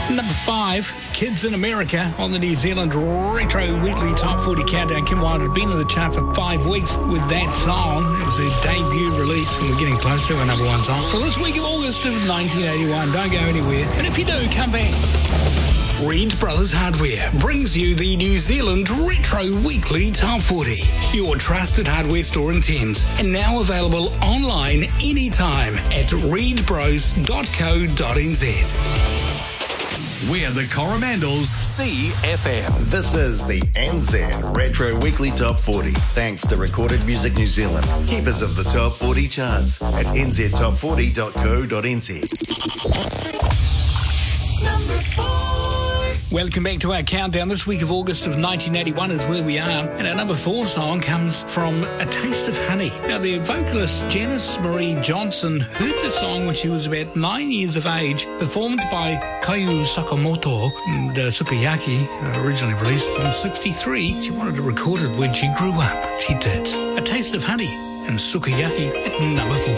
Number 5, Kids in America on the New Zealand Retro Weekly Top 40 Countdown. Kim Wilde had been in the chart for 5 weeks with that song. It was her debut release, and we're getting close to our number 1 song for this week of August of 1981. Don't go anywhere. And if you do, come back. Reed Brothers Hardware brings you the New Zealand Retro Weekly Top 40, your trusted hardware store in Thames, and now available online anytime at reedbros.co.nz. We're the Coromandel's CFM. This is the NZ Retro Weekly Top 40. Thanks to Recorded Music New Zealand, keepers of the Top 40 charts at nztop40.co.nz. Number 4. Welcome back to our countdown. This week of August of 1981 is where we are. And our number 4 song comes from A Taste of Honey. Now, the vocalist Janice Marie Johnson heard the song when she was about 9 years of age, performed by Kayu Sakamoto and Sukiyaki, originally released in 1963. She wanted to record it when she grew up. She did. A Taste of Honey and Sukiyaki at number 4.